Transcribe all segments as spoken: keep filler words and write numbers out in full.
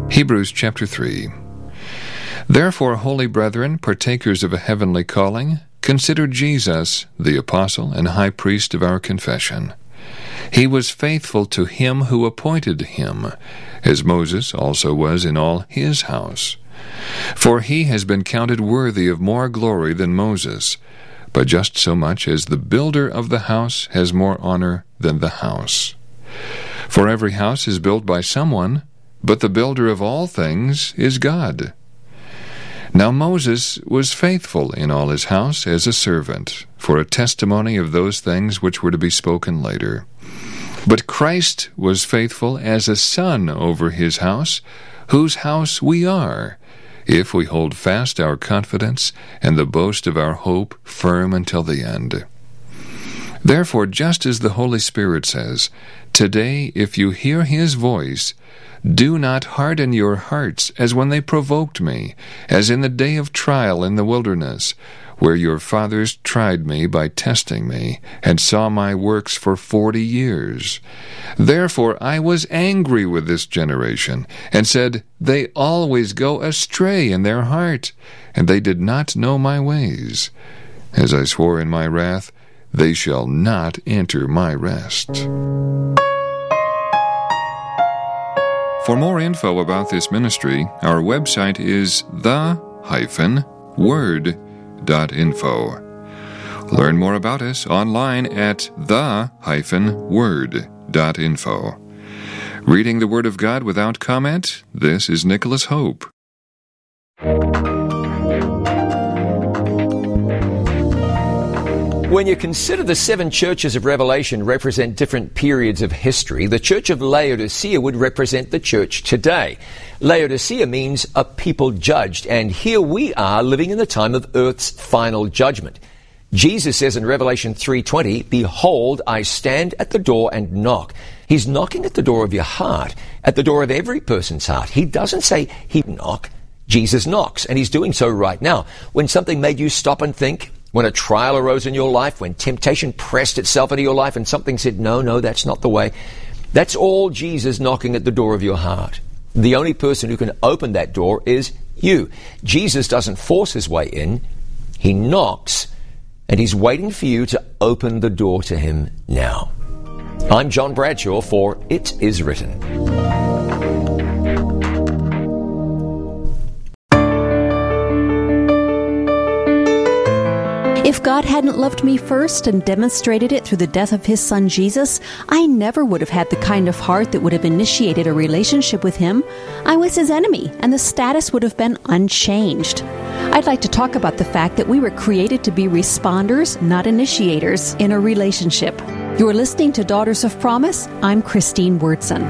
Hebrews chapter three. Therefore, holy brethren, partakers of a heavenly calling, consider Jesus, the apostle and high priest of our confession. He was faithful to him who appointed him, as Moses also was in all his house. For he has been counted worthy of more glory than Moses, but just so much as the builder of the house has more honor than the house. For every house is built by someone, but the builder of all things is God. Now Moses was faithful in all his house as a servant, for a testimony of those things which were to be spoken later. But Christ was faithful as a son over his house, whose house we are, if we hold fast our confidence and the boast of our hope firm until the end. Therefore, just as the Holy Spirit says, "Today, if you hear his voice, do not harden your hearts as when they provoked me, as in the day of trial in the wilderness, where your fathers tried me by testing me, and saw my works for forty years. Therefore I was angry with this generation, and said, They always go astray in their heart, and they did not know my ways. As I swore in my wrath, they shall not enter my rest." For more info about this ministry, our website is the dash word dot info. Learn more about us online at the dash word dot info. Reading the Word of God without comment, this is Nicholas Hope. When you consider the seven churches of Revelation represent different periods of history, the church of Laodicea would represent the church today. Laodicea means a people judged, and here we are living in the time of earth's final judgment. Jesus says in Revelation three twenty, "Behold, I stand at the door and knock." He's knocking at the door of your heart, at the door of every person's heart. He doesn't say he knock. Jesus knocks, and he's doing so right now. When something made you stop and think, when a trial arose in your life, when temptation pressed itself into your life and something said, no, no, that's not the way, that's all Jesus knocking at the door of your heart. The only person who can open that door is you. Jesus doesn't force his way in. He knocks, and he's waiting for you to open the door to him now. I'm John Bradshaw for It Is Written. If God hadn't loved me first and demonstrated it through the death of his son Jesus, I never would have had the kind of heart that would have initiated a relationship with him. I was his enemy, and the status would have been unchanged. I'd like to talk about the fact that we were created to be responders, not initiators, in a relationship. You're listening to Daughters of Promise. I'm Christine Wyrtzen.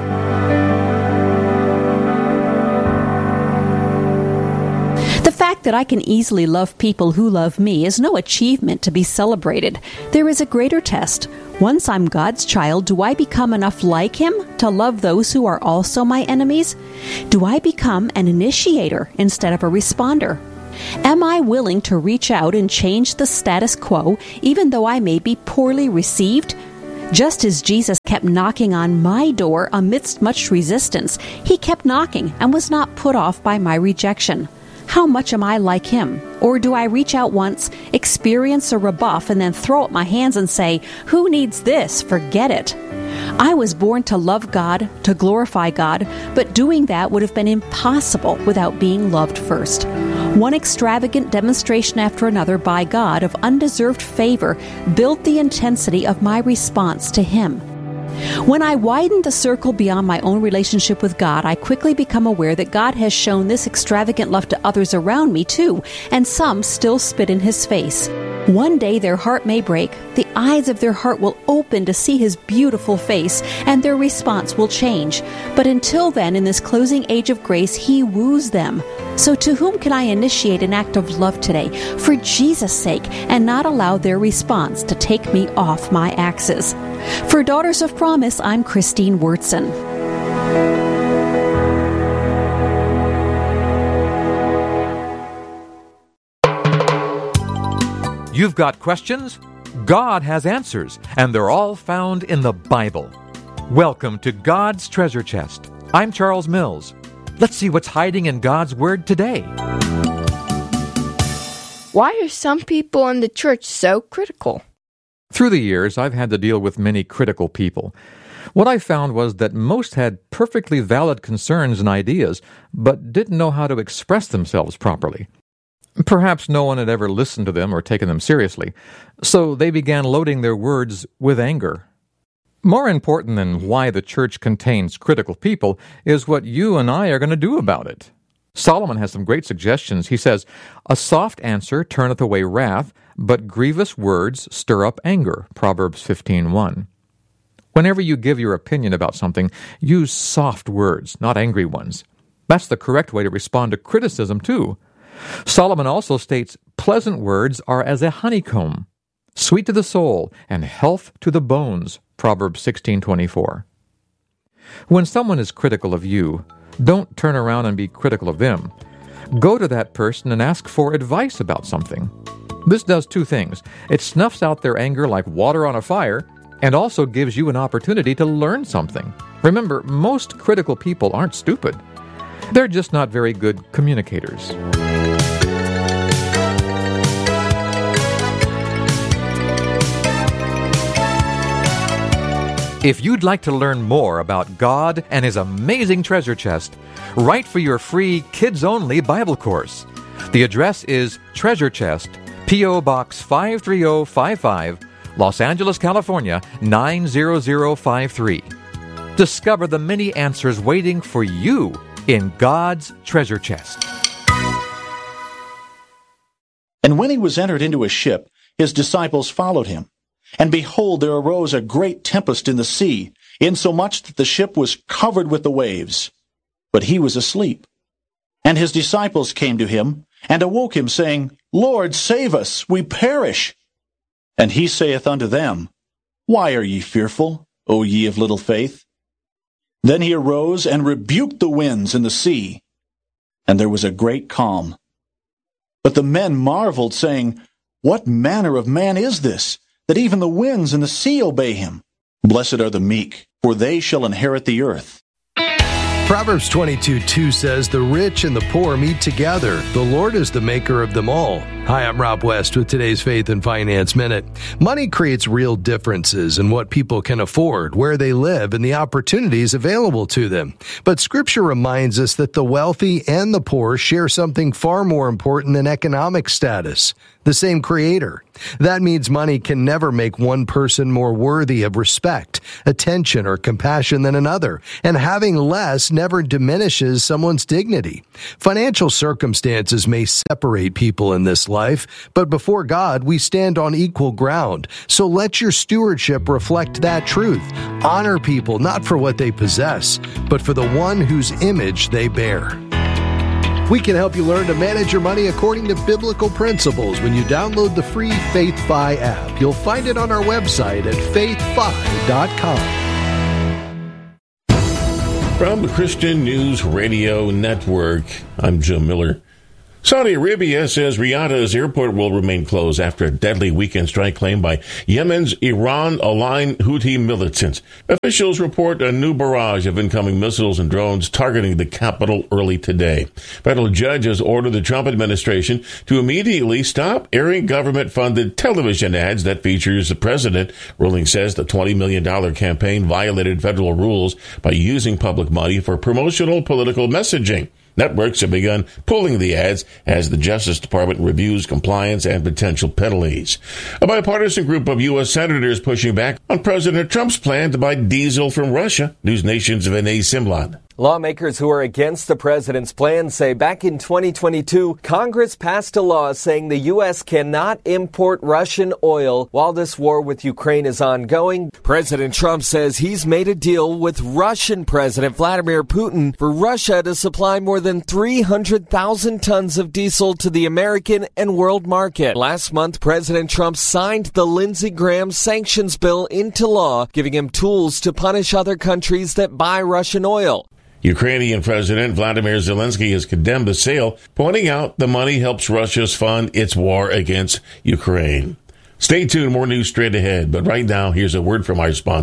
The fact that I can easily love people who love me is no achievement to be celebrated. There is a greater test. Once I'm God's child, do I become enough like him to love those who are also my enemies? Do I become an initiator instead of a responder? Am I willing to reach out and change the status quo even though I may be poorly received? Just as Jesus kept knocking on my door amidst much resistance, he kept knocking and was not put off by my rejection. How much am I like him? Or do I reach out once, experience a rebuff, and then throw up my hands and say, "Who needs this? Forget it." I was born to love God, to glorify God, but doing that would have been impossible without being loved first. One extravagant demonstration after another by God of undeserved favor built the intensity of my response to him. When I widen the circle beyond my own relationship with God, I quickly become aware that God has shown this extravagant love to others around me too, and some still spit in his face. One day their heart may break, the eyes of their heart will open to see his beautiful face, and their response will change. But until then, in this closing age of grace, he woos them. So to whom can I initiate an act of love today, for Jesus' sake, and not allow their response to take me off my axis? For Daughters of Promise, I'm Christine Wyrtzen. You've got questions? God has answers, and they're all found in the Bible. Welcome to God's Treasure Chest. I'm Charles Mills. Let's see what's hiding in God's Word today. Why are some people in the church so critical? Through the years, I've had to deal with many critical people. What I found was that most had perfectly valid concerns and ideas, but didn't know how to express themselves properly. Perhaps no one had ever listened to them or taken them seriously, so they began loading their words with anger. More important than why the church contains critical people is what you and I are going to do about it. Solomon has some great suggestions. He says, "A soft answer turneth away wrath, but grievous words stir up anger." Proverbs fifteen one. Whenever you give your opinion about something, use soft words, not angry ones. That's the correct way to respond to criticism, too. Solomon also states, "Pleasant words are as a honeycomb, sweet to the soul, and health to the bones." Proverbs sixteen twenty-four. When someone is critical of you, don't turn around and be critical of them. Go to that person and ask for advice about something. This does two things. It snuffs out their anger like water on a fire, and also gives you an opportunity to learn something. Remember, most critical people aren't stupid. They're just not very good communicators. If you'd like to learn more about God and His amazing treasure chest, write for your free kids-only Bible course. The address is Treasure Chest, P O. Box five three zero five five, Los Angeles, California, nine zero zero five three. Discover the many answers waiting for you in God's treasure chest. And when he was entered into a ship, his disciples followed him. And behold, there arose a great tempest in the sea, insomuch that the ship was covered with the waves. But he was asleep. And his disciples came to him, and awoke him, saying, Lord, save us, we perish. And he saith unto them, Why are ye fearful, O ye of little faith? Then he arose and rebuked the winds and the sea, and there was a great calm. But the men marveled, saying, What manner of man is this, that even the winds and the sea obey him? Blessed are the meek, for they shall inherit the earth. Proverbs twenty-two two says, The rich and the poor meet together. The Lord is the maker of them all. Hi, I'm Rob West with today's Faith and Finance Minute. Money creates real differences in what people can afford, where they live, and the opportunities available to them. But Scripture reminds us that the wealthy and the poor share something far more important than economic status, the same Creator. That means money can never make one person more worthy of respect, attention, or compassion than another, and having less never diminishes someone's dignity. Financial circumstances may separate people in this life, but before God, we stand on equal ground. So let your stewardship reflect that truth. Honor people not for what they possess, but for the one whose image they bear. We can help you learn to manage your money according to biblical principles when you download the free FaithFi app. You'll find it on our website at faith fi dot com. From the Christian News Radio Network, I'm Jim Miller. Saudi Arabia says Riyadh's airport will remain closed after a deadly weekend strike claimed by Yemen's Iran-aligned Houthi militants. Officials report a new barrage of incoming missiles and drones targeting the capital early today. Federal judges ordered the Trump administration to immediately stop airing government-funded television ads that features the president. Ruling says the twenty million dollars campaign violated federal rules by using public money for promotional political messaging. Networks have begun pulling the ads as the Justice Department reviews compliance and potential penalties. A bipartisan group of U S senators pushing back on President Trump's plan to buy diesel from Russia. News Nation's Vinay Simlad. Lawmakers who are against the president's plan say back in twenty twenty-two, Congress passed a law saying the U S cannot import Russian oil while this war with Ukraine is ongoing. President Trump says he's made a deal with Russian President Vladimir Putin for Russia to supply more than three hundred thousand tons of diesel to the American and world market. Last month, President Trump signed the Lindsey Graham sanctions bill into law, giving him tools to punish other countries that buy Russian oil. Ukrainian President Vladimir Zelensky has condemned the sale, pointing out the money helps Russia fund its war against Ukraine. Stay tuned, more news straight ahead. But right now, here's a word from our sponsor.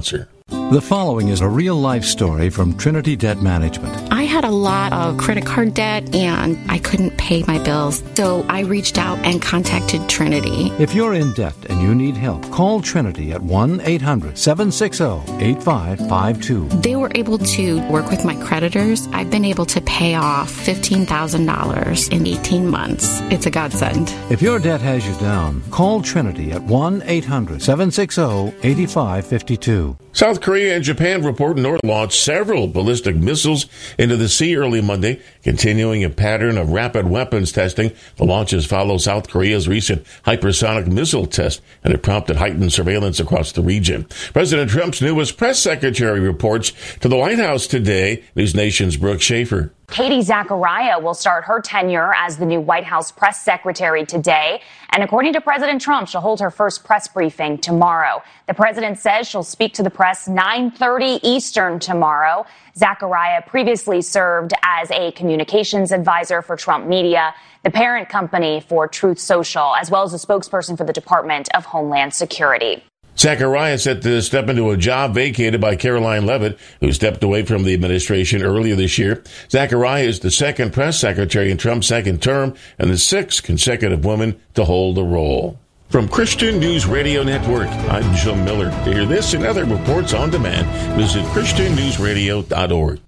The following is a real-life story from Trinity Debt Management. I had a lot of credit card debt, and I couldn't pay my bills, so I reached out and contacted Trinity. If you're in debt and you need help, call Trinity at one eight hundred seven six zero eight five five two. They were able to work with my creditors. I've been able to pay off fifteen thousand dollars in eighteen months. It's a godsend. If your debt has you down, call Trinity at one eight hundred seven six zero eight five five two. South Korea and Japan report North launched several ballistic missiles into the sea early Monday, continuing a pattern of rapid weapons testing. The launches follow South Korea's recent hypersonic missile test, and it prompted heightened surveillance across the region. President Trump's newest press secretary reports to the White House today. News Nation's Brooke Schaefer. Katie Zachariah will start her tenure as the new White House press secretary today. And according to President Trump, she'll hold her first press briefing tomorrow. The president says she'll speak to the press nine thirty Eastern tomorrow. Zachariah previously served as a communications advisor for Trump Media, the parent company for Truth Social, as well as a spokesperson for the Department of Homeland Security. Zachariah set to step into a job vacated by Caroline Leavitt, who stepped away from the administration earlier this year. Zachariah is the second press secretary in Trump's second term and the sixth consecutive woman to hold the role. From Christian News Radio Network, I'm Jim Miller. To hear this and other reports on demand, visit christian news radio dot org.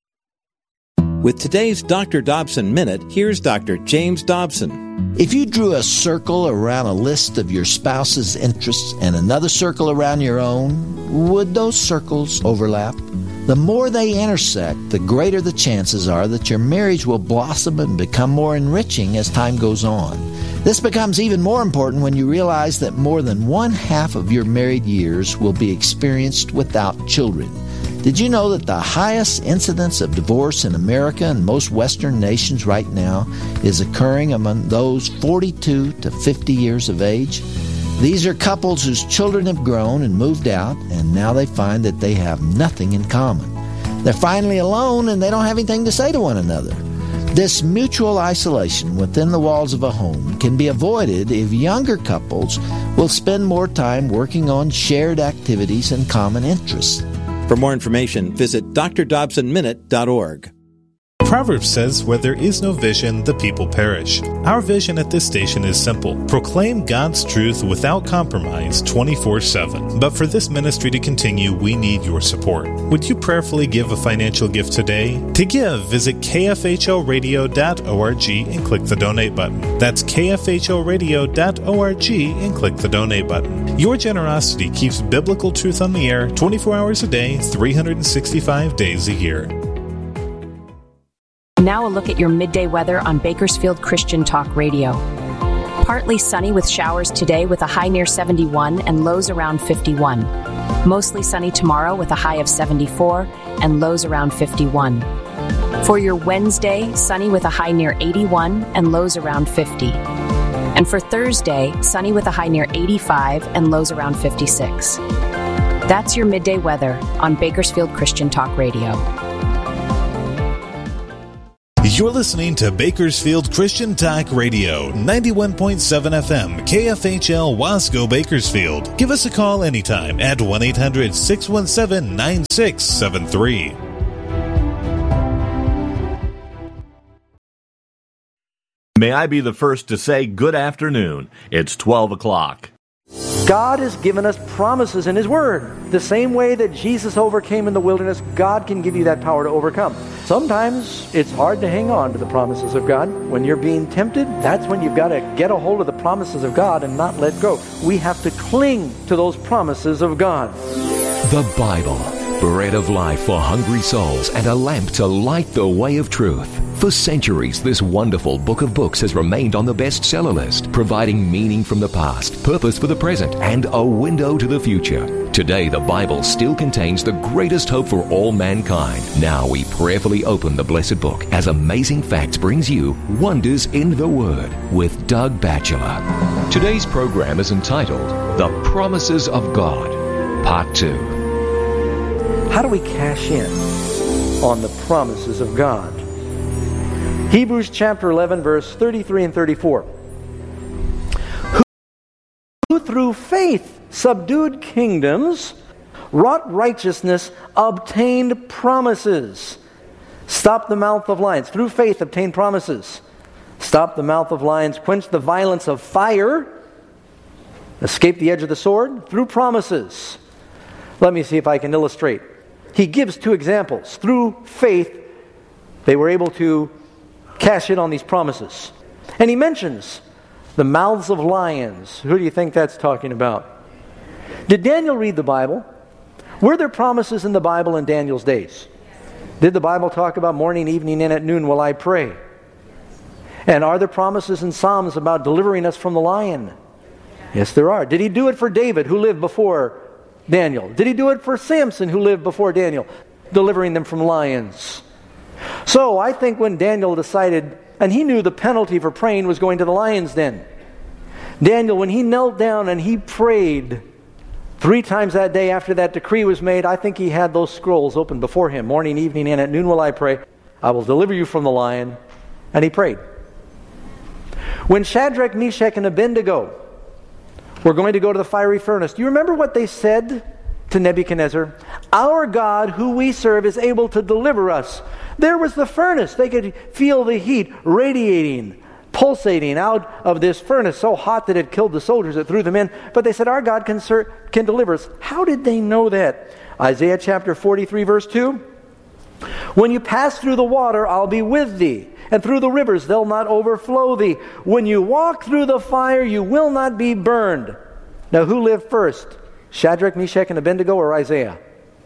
With today's Doctor Dobson Minute, here's Doctor James Dobson. If you drew a circle around a list of your spouse's interests and another circle around your own, would those circles overlap? The more they intersect, the greater the chances are that your marriage will blossom and become more enriching as time goes on. This becomes even more important when you realize that more than one half of your married years will be experienced without children. Did you know that the highest incidence of divorce in America and most Western nations right now is occurring among those forty-two to fifty years of age? These are couples whose children have grown and moved out, and now they find that they have nothing in common. They're finally alone, and they don't have anything to say to one another. This mutual isolation within the walls of a home can be avoided if younger couples will spend more time working on shared activities and common interests. For more information, visit d r dobson minute dot org. Proverbs says, where there is no vision, the people perish. Our vision at this station is simple. Proclaim God's truth without compromise twenty-four seven. But for this ministry to continue, we need your support. Would you prayerfully give a financial gift today? To give, visit k f h o radio dot org and click the donate button. That's k f h o radio dot org and click the donate button. Your generosity keeps biblical truth on the air twenty-four hours a day, three hundred sixty-five days a year. Now a look at your midday weather on Bakersfield Christian Talk Radio. Partly sunny with showers today with a high near seventy-one and lows around fifty-one. Mostly sunny tomorrow with a high of seventy-four and lows around fifty-one. For your Wednesday, sunny with a high near eighty-one and lows around fifty. And for Thursday, sunny with a high near eighty-five and lows around fifty-six. That's your midday weather on Bakersfield Christian Talk Radio. You're listening to Bakersfield Christian Talk Radio, ninety-one point seven F M, K F H L Wasco Bakersfield. Give us a call anytime at one eight hundred six one seven nine six seven three. May I be the first to say good afternoon. It's twelve o'clock. God has given us promises in His Word. The same way that Jesus overcame in the wilderness, God can give you that power to overcome. Sometimes it's hard to hang on to the promises of God. When you're being tempted, that's when you've got to get a hold of the promises of God and not let go. We have to cling to those promises of God. The Bible, bread of life for hungry souls and a lamp to light the way of truth. For centuries, this wonderful book of books has remained on the bestseller list, providing meaning from the past, purpose for the present, and a window to the future. Today, the Bible still contains the greatest hope for all mankind. Now we prayerfully open the blessed book as Amazing Facts brings you Wonders in the Word with Doug Batchelor. Today's program is entitled The Promises of God, Part two. How do we cash in on the promises of God? Hebrews chapter eleven, verse thirty-three and thirty-four. Who through faith subdued kingdoms, wrought righteousness, obtained promises. Stopped the mouth of lions. Through faith, obtained promises. Stopped the mouth of lions, quenched the violence of fire, escaped the edge of the sword, through promises. Let me see if I can illustrate. He gives two examples. Through faith, they were able to cash in on these promises. And he mentions the mouths of lions. Who do you think that's talking about? Did Daniel read the Bible? Were there promises in the Bible in Daniel's days? Did the Bible talk about morning, evening, and at noon will I pray? And are there promises in Psalms about delivering us from the lion? Yes, there are. Did he do it for David, who lived before Daniel? Did he do it for Samson, who lived before Daniel, delivering them from lions? So I think when Daniel decided, and he knew the penalty for praying was going to the lion's den. Daniel, when he knelt down and he prayed three times that day after that decree was made, I think he had those scrolls open before him. Morning, evening, and at noon will I pray. I will deliver you from the lion. And he prayed. When Shadrach, Meshach, and Abednego were going to go to the fiery furnace, do you remember what they said to Nebuchadnezzar? Our God, who we serve, is able to deliver us. There was the furnace. They could feel the heat radiating, pulsating out of this furnace, so hot that it killed the soldiers that threw them in. But they said, our God can, ser- can deliver us. How did they know that? Isaiah chapter forty-three, verse two. When you pass through the water, I'll be with thee. And through the rivers, they'll not overflow thee. When you walk through the fire, you will not be burned. Now, who lived first? Shadrach, Meshach, and Abednego, or Isaiah?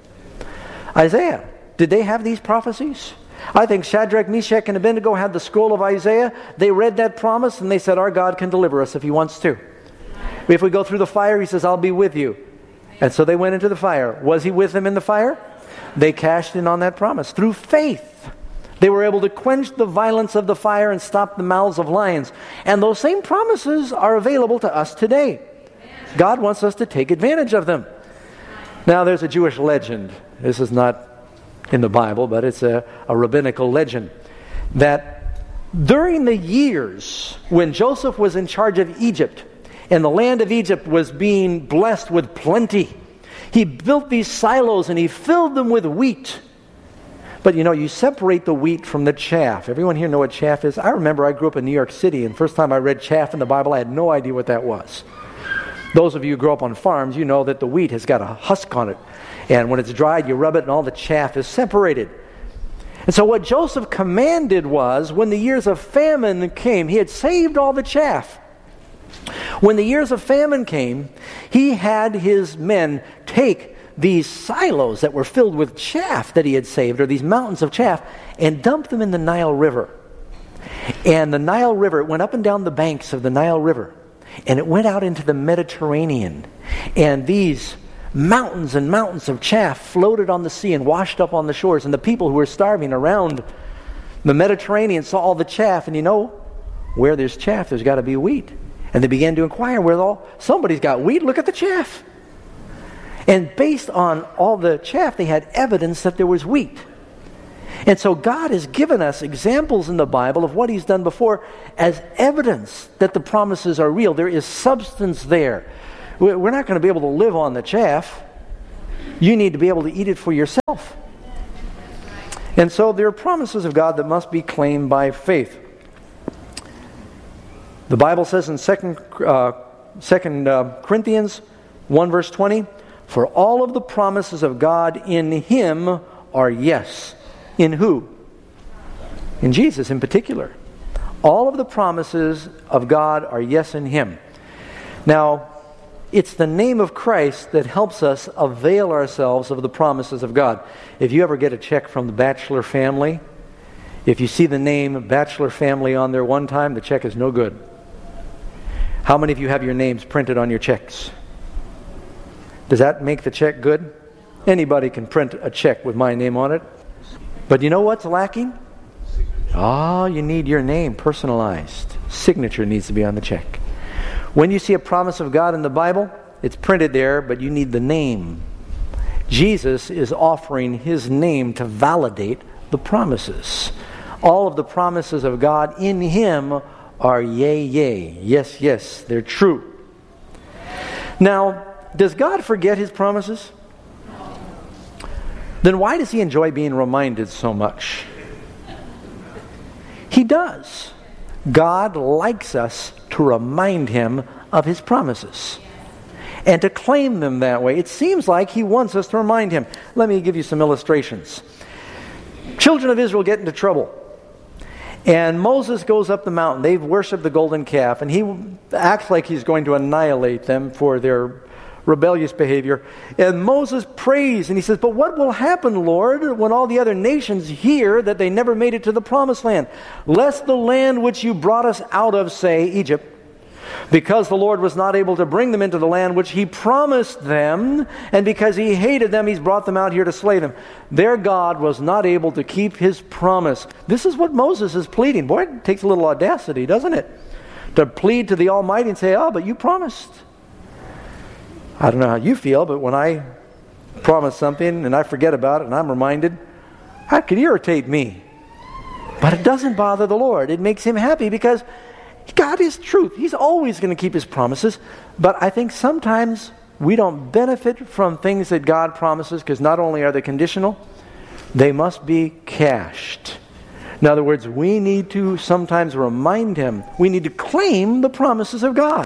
Isaiah. Did they have these prophecies? I think Shadrach, Meshach, and Abednego had the scroll of Isaiah. They read that promise and they said, our God can deliver us if He wants to. If we go through the fire, He says, I'll be with you. And so they went into the fire. Was He with them in the fire? They cashed in on that promise. Through faith, they were able to quench the violence of the fire and stop the mouths of lions. And those same promises are available to us today. God wants us to take advantage of them. Now, there's a Jewish legend. This is not in the Bible, but it's a, a rabbinical legend, that during the years when Joseph was in charge of Egypt, and the land of Egypt was being blessed with plenty, he built these silos and he filled them with wheat. But you know, you separate the wheat from the chaff. Everyone here know what chaff is? I remember I grew up in New York City, and the first time I read chaff in the Bible, I had no idea what that was. Those of you who grew up on farms, you know that the wheat has got a husk on it. And when it's dried, you rub it and all the chaff is separated. And so what Joseph commanded was, when the years of famine came, he had saved all the chaff. When the years of famine came, he had his men take these silos that were filled with chaff that he had saved, or these mountains of chaff, and dump them in the Nile River. And the Nile River, it went up and down the banks of the Nile River, and it went out into the Mediterranean. And these mountains and mountains of chaff floated on the sea and washed up on the shores. And the people who were starving around the Mediterranean saw all the chaff. And you know, where there's chaff, there's got to be wheat. And they began to inquire, where all somebody's got wheat, look at the chaff. And based on all the chaff, they had evidence that there was wheat. And so God has given us examples in the Bible of what He's done before as evidence that the promises are real. There is substance there. We're not going to be able to live on the chaff. You need to be able to eat it for yourself. And so there are promises of God that must be claimed by faith. The Bible says in Second uh, Second uh, Corinthians one verse twenty, for all of the promises of God in Him are yes. In who? In Jesus in particular. All of the promises of God are yes in Him. Now, it's the name of Christ that helps us avail ourselves of the promises of God. If you ever get a check from the Batchelor family, if you see the name Batchelor family on there one time, the check is no good. How many of you have your names printed on your checks? Does that make the check good? Anybody can print a check with my name on it. But you know what's lacking? Oh, you need your name personalized. Signature needs to be on the check. When you see a promise of God in the Bible, it's printed there, but you need the name. Jesus is offering His name to validate the promises. All of the promises of God in Him are yea, yea. Yes, yes, they're true. Now, does God forget His promises? then why does he enjoy being reminded so much? He does. God likes us to remind him of his promises and to claim them that way. It seems like he wants us to remind him. Let me give you some illustrations. Children of Israel get into trouble. And Moses goes up the mountain. They've worshipped the golden calf. And he acts like he's going to annihilate them for their rebellious behavior. And Moses prays and he says, but what will happen, Lord, when all the other nations hear that they never made it to the promised land? Lest the land which you brought us out of, say, Egypt, because the Lord was not able to bring them into the land which he promised them, and because he hated them, he's brought them out here to slay them. Their God was not able to keep his promise. This is what Moses is pleading. Boy, it takes a little audacity, doesn't it? To plead to the Almighty and say, oh, but you promised. I don't know how you feel, but when I promise something and I forget about it and I'm reminded, that could irritate me. But it doesn't bother the Lord. It makes him happy because God is truth. He's always going to keep his promises. But I think sometimes we don't benefit from things that God promises because not only are they conditional, they must be cashed. In other words, we need to sometimes remind him. We need to claim the promises of God.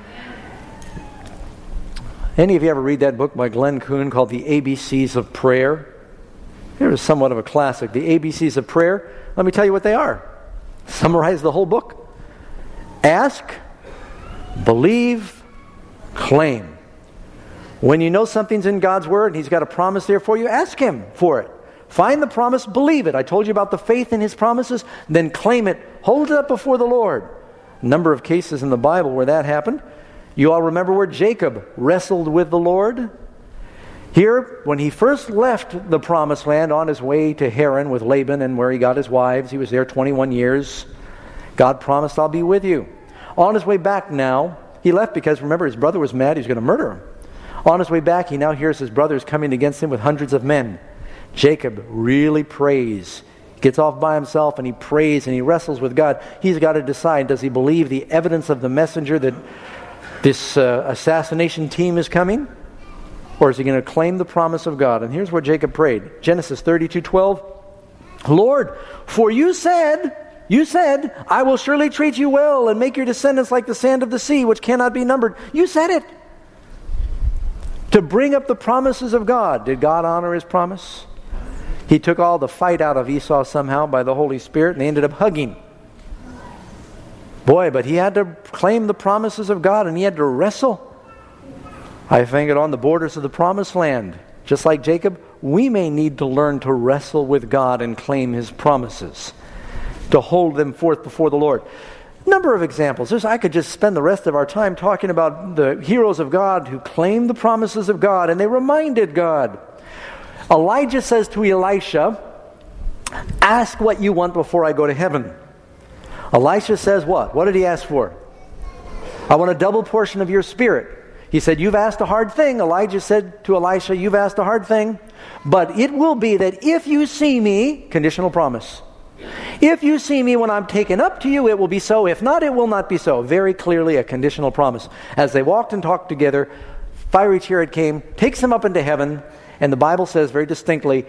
Any of you ever read that book by Glenn Kuhn called The A B Cs of Prayer? It was somewhat of a classic. The A B Cs of Prayer, let me tell you what they are. Summarize the whole book. Ask, believe, claim. When you know something's in God's Word and he's got a promise there for you, ask him for it. Find the promise, believe it. I told you about the faith in his promises, then claim it. Hold it up before the Lord. A number of cases in the Bible where that happened. You all remember where Jacob wrestled with the Lord? Here, when he first left the promised land on his way to Haran with Laban and where he got his wives, he was there twenty-one years. God promised, I'll be with you. On his way back now, he left because, remember, his brother was mad. He was going to murder him. On his way back, he now hears his brothers coming against him with hundreds of men. Jacob really prays. He gets off by himself and he prays and he wrestles with God. He's got to decide, does he believe the evidence of the messenger that this uh, assassination team is coming? Or is he going to claim the promise of God? And here's what Jacob prayed. Genesis thirty-two twelve. Lord, for you said... You said, I will surely treat you well and make your descendants like the sand of the sea, which cannot be numbered. You said it. To bring up the promises of God. Did God honor his promise? He took all the fight out of Esau somehow by the Holy Spirit, and they ended up hugging. Boy, but he had to claim the promises of God, and he had to wrestle. I think it on the borders of the promised land. Just like Jacob, we may need to learn to wrestle with God and claim his promises, to hold them forth before the Lord. Number of examples. There's, I could just spend the rest of our time talking about the heroes of God who claimed the promises of God and they reminded God. Elijah says to Elisha, ask what you want before I go to heaven. Elisha says what? What did he ask for? I want a double portion of your spirit. He said, you've asked a hard thing. Elijah said to Elisha, you've asked a hard thing, but it will be that if you see me, conditional promise, if you see me when I'm taken up to you, it will be so. If not, it will not be so. Very clearly a conditional promise. As they walked and talked together, fiery chariot came, takes them up into heaven, and the Bible says very distinctly,